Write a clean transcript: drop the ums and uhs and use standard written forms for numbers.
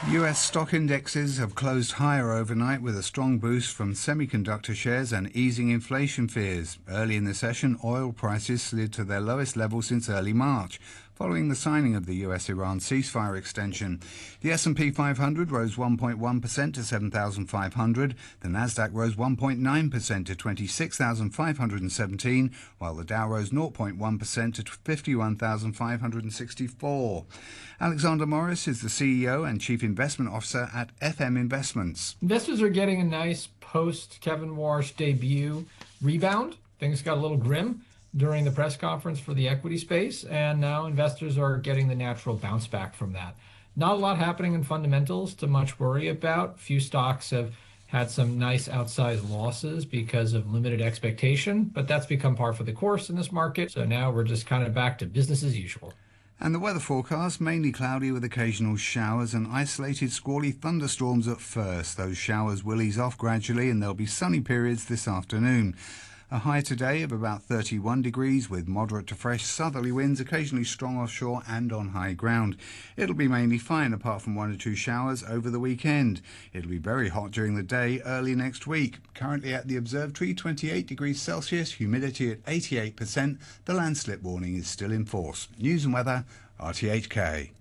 US stock indexes have closed higher overnight with a strong boost from semiconductor shares and easing inflation fears. Early in the session, oil prices slid to their lowest level since early March, following the signing of the US-Iran ceasefire extension. The S&P 500 rose 1.1% to 7,500. The Nasdaq rose 1.9% to 26,517, while the Dow rose 0.1% to 51,564. Alexander Morris is the CEO and Chief Investment Officer at FM Investments. Investors are getting a nice post-Kevin Warsh debut rebound. Things got a little grim during the press conference for the equity space, and now investors are getting the natural bounce back from that. Not a lot happening in fundamentals to much worry about. Few stocks have had some nice outsized losses because of limited expectation, but that's become par for the course in this market. So now we're just kind of back to business as usual. And the weather forecast, mainly cloudy with occasional showers and isolated squally thunderstorms at first. Those showers will ease off gradually and there'll be sunny periods this afternoon. A high today of about 31 degrees with moderate to fresh southerly winds, occasionally strong offshore and on high ground. It'll be mainly fine apart from 1 or 2 showers over the weekend. It'll be very hot during the day early next week. Currently at the observatory, 28 degrees Celsius, humidity at 88%. The landslip warning is still in force. News and weather, RTHK.